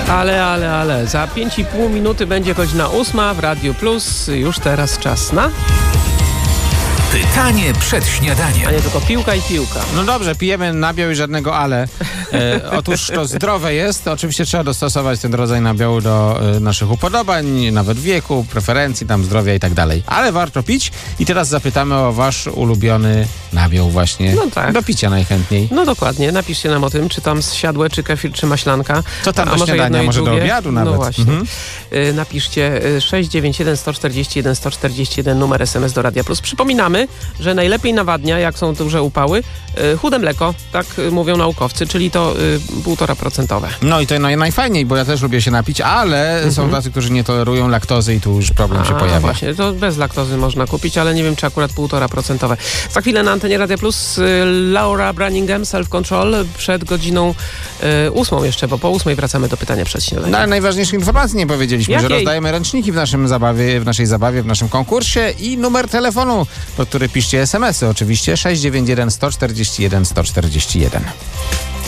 Ale. Za 5,5 minuty będzie godzina 8 w Radiu Plus. Już teraz czas na... Pytanie przed śniadaniem. A nie tylko piłka i piłka. No dobrze, pijemy nabiał i żadnego ale. Otóż to zdrowe jest. Oczywiście trzeba dostosować ten rodzaj nabiału do naszych upodobań, nawet wieku, preferencji, tam zdrowia i tak dalej. Ale warto pić i teraz zapytamy o wasz ulubiony nabiał właśnie. No tak. Do picia najchętniej. No dokładnie. Napiszcie nam o tym, czy tam zsiadłe, czy kefir, czy maślanka. Co tam A do śniadania, może do obiadu nawet. No właśnie. Napiszcie 691 141 141 numer SMS do Radia Plus. Przypominamy, że najlepiej nawadnia, jak są duże upały, chude mleko, tak mówią naukowcy, czyli to 1,5%. No i to najfajniej, bo ja też lubię się napić, ale są tacy, którzy nie tolerują laktozy i tu już problem się pojawia. Właśnie, to bez laktozy można kupić, ale nie wiem, czy akurat 1,5%. Za chwilę na antenie Radia Plus Laura Branningham, Self Control, przed godziną 8 jeszcze, bo po 8 wracamy do pytania przed śniadaniem. No ale najważniejszej informacji nie powiedzieliśmy, Jakiej? że rozdajemy ręczniki w naszej zabawie, w naszym konkursie i numer telefonu, pod który piszcie SMS-y oczywiście 691 141 141.